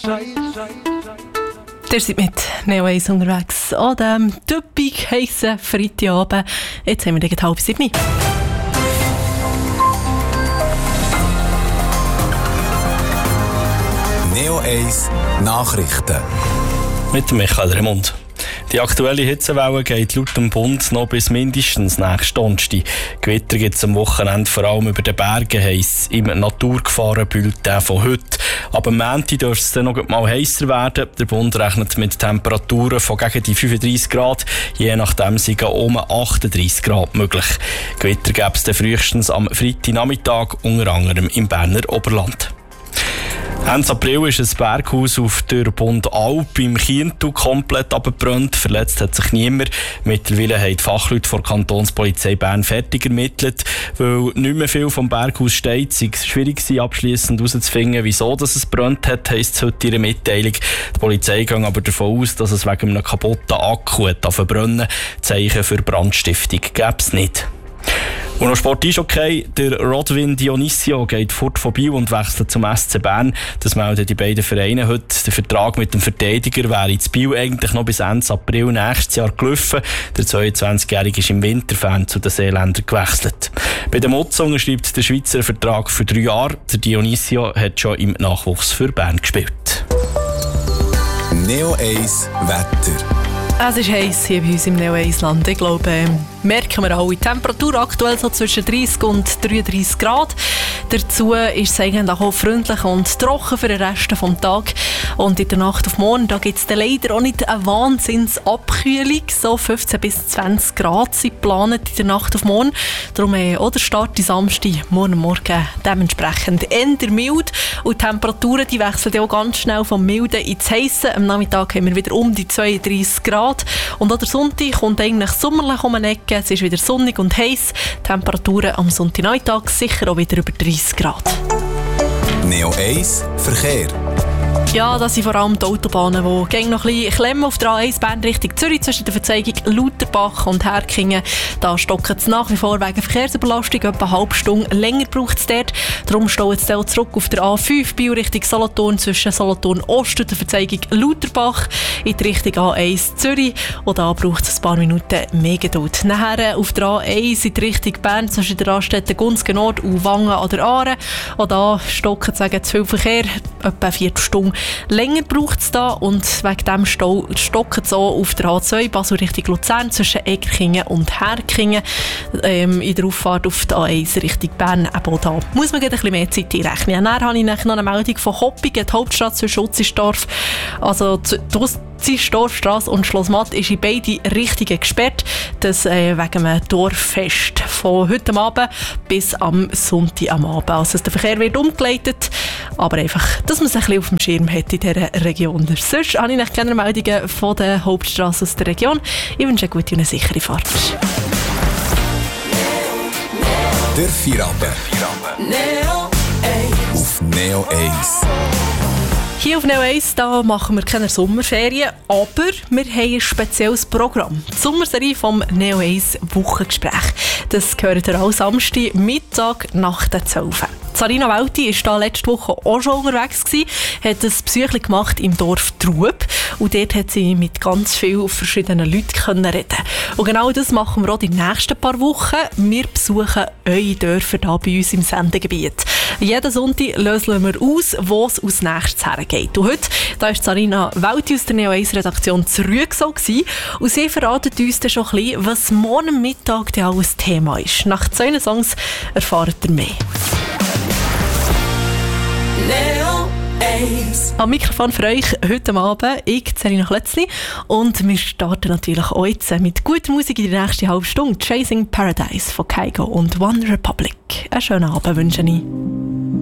Ihr seid mit Neo 1 unterwegs an diesem typisch heissen Freitagabend. Jetzt haben wir gegen 6:30. Neo 1 Nachrichten. Mit Michael Remund. Die aktuelle Hitzewelle geht laut dem Bund noch bis mindestens nächsten Donnerstag. Gewitter gibt es am Wochenende vor allem über den Bergen, heisst im Naturgefahren-Bulletin von heute. Aber am Montag dürfte es dann noch mal heißer werden. Der Bund rechnet mit Temperaturen von gegen die 35 Grad. Je nachdem sind um 38 Grad möglich. Gewitter gäbe es dann frühestens am Freitagnachmittag, unter anderem im Berner Oberland. Ende April ist ein Berghaus auf der Bundalp im Chientu komplett abgebrannt. Verletzt hat sich niemand. Mittlerweile haben die Fachleute der Kantonspolizei Bern fertig ermittelt. Weil nicht mehr viel vom Berghaus steht, sei es schwierig gewesen, abschliessend herauszufinden, wieso es brennt hat, heisst es heute in ihrer Mitteilung. Die Polizei geht aber davon aus, dass es wegen einem kaputten Akku verbrennen. Zeichen für Brandstiftung gäbe es nicht. Und noch Sport ist okay. Der Rodwin Dionisio geht fort von Biel und wechselt zum SC Bern. Das melden die beiden Vereine heute. Der Vertrag mit dem Verteidiger wäre in Biel eigentlich noch bis Ende April nächstes Jahr gelaufen. Der 22-Jährige ist im Winterfan zu den Seeländern gewechselt. Bei den Mutz unterschreibt der Schweizer einen Vertrag für 3 Jahre. Der Dionisio hat schon im Nachwuchs für Bern gespielt. Neo 1 Wetter. Es ist heiß hier bei uns im Neo 1 Land. Ich glaube, merken wir alle. Die Temperatur aktuell so zwischen 30 und 33 Grad. Dazu ist es eigentlich auch freundlich und trocken für den Rest des Tages. Und in der Nacht auf morgen gibt es leider auch nicht eine Wahnsinnsabkühlung. So 15 bis 20 Grad sind geplant in der Nacht auf morgen. Darum auch der Start am Samstag, morgen dementsprechend eher mild. Und die Temperaturen die wechseln auch ganz schnell vom Milden ins Heissen. Am Nachmittag haben wir wieder um die 32 Grad. Und auch der Sonntag kommt eigentlich sommerlich um eine Ecke. Es ist wieder sonnig und heiß. Temperaturen am Sonntagnachmittag sicher auch wieder über 30 Grad. Neo 1 Verkehr. Ja, das sind vor allem die Autobahnen, die gehen noch ein bisschen klemmen auf der A1 Bern Richtung Zürich zwischen der Verzeigung Lauterbach und Herkingen. Da stocken es nach wie vor wegen Verkehrsüberlastung. Etwa eine halbe Stunde länger braucht es dort. Darum stehen es auch zurück auf der A5 Biel Richtung Solothurn zwischen Solothurn Ost und der Verzeigung Lauterbach in die Richtung A1 Zürich. Und da braucht es ein paar Minuten mehr Geduld. Nachher auf der A1 in die Richtung Bern zwischen der Raststätte Gunzgen Nord und Wangen an der Aare. Und da stocken zu viel Verkehr. Etwa 4 Stunden länger braucht es da und wegen dem Stau stocken es auch auf der A2 Basel Richtung Luzern zwischen Egerkingen und Herkingen in der Auffahrt auf die A1 Richtung Bern. Eben da muss man ein bisschen mehr Zeit einrechnen. Dann habe ich noch eine Meldung von Hoppingen, die Hauptstadt zwischen Utzisdorf, also Utzisdorfstrasse und Schlossmatt ist in beide Richtungen gesperrt. Das wegen einem Dorffest von heute Abend bis am Sonntag am Abend. Also der Verkehr wird umgeleitet, aber einfach, dass man es ein bisschen auf dem Schirm hat in dieser Region. Sonst habe ich noch keine Meldungen von der Hauptstrasse aus der Region. Ich wünsche eine gute und eine sichere Fahrt. Der Feierabend. Neo 1. Auf Neo 1. Hier auf Neo 1 da machen wir keine Sommerferien, aber wir haben ein spezielles Programm. Die Sommerserie vom Neo 1 Wochengespräch. Das gehört ihr am Samstag Mittag nach den 12. Sarina Welti war da letzte Woche auch schon unterwegs gewesen, hat ein Besuch gemacht im Dorf Trub und dort hat sie mit ganz vielen verschiedenen Leuten reden. Und genau das machen wir auch die nächsten paar Wochen. Wir besuchen eure Dörfer hier bei uns im Sendegebiet. Jeden Sonntag lösen wir aus, wo es als nächstes hergeht. Und heute da ist Sarina Welti aus der Neo 1 Redaktion zurück so gewesen, und sie verratet uns dann schon ein bisschen, was morgen Mittag dann alles Thema ist. Nach 2 Songs erfahrt ihr mehr. Neo 1. Am Mikrofon für euch heute Abend, ich, Sarina Klötzli. Und wir starten natürlich auch jetzt mit guter Musik in die nächste halbe Stunde. Chasing Paradise von Kygo und One Republic. Einen schönen Abend wünsche ich.